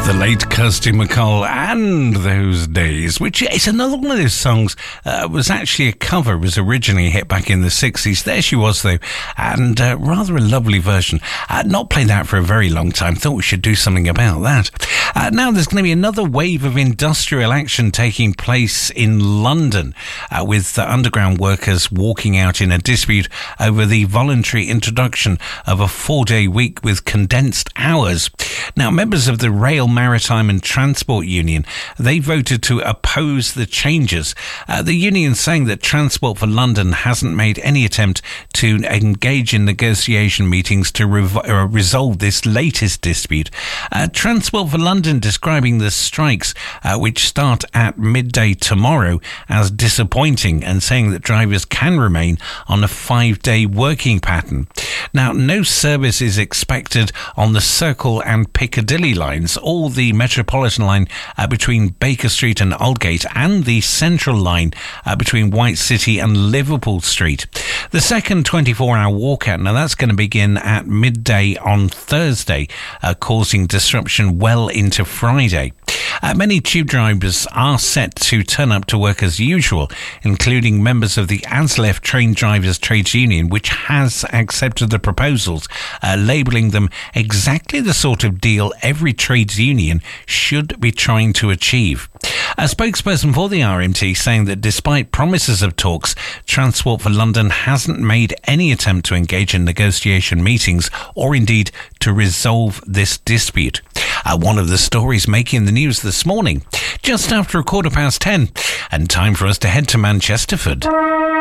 The late Kirsty MacColl and Those Days, which is another one of those songs, was actually a cover, was originally hit back in the 60s. There she was, though, and rather a lovely version. Not played that for a very long time. Thought we should do something about that. Now there's going to be another wave of industrial action taking place in London, with underground workers walking out in a dispute over the voluntary introduction of a 4-day week with condensed hours. Now, members of the Rail, Maritime and Transport Union, they voted to oppose the changes. The union saying that Transport for London hasn't made any attempt to engage in negotiation meetings to resolve this latest dispute. Transport for London describing the strikes, which start at midday tomorrow, as disappointing and saying that drivers can remain on a 5-day working pattern. Now, no service is expected on the Circle and Piccadilly lines, or the Metropolitan line between Baker Street and Aldgate, and the Central line between White City and Liverpool Street. The second 24-hour walkout, now that's going to begin at midday on Thursday, causing disruption well into Friday. Many tube drivers are set to turn up to work as usual, including members of the ASLEF Train Drivers Trades Union, which has accepted the proposals, labelling them exactly the sort of deal every trades union should be trying to achieve. A spokesperson for the RMT saying that despite promises of talks, Transport for London hasn't made any attempt to engage in negotiation meetings or indeed to resolve this dispute. One of the stories making the news this morning, just after 10:15, and time for us to head to Manchesterford.